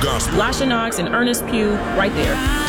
gospel. Lasha Knox and Ernest Pugh, right there.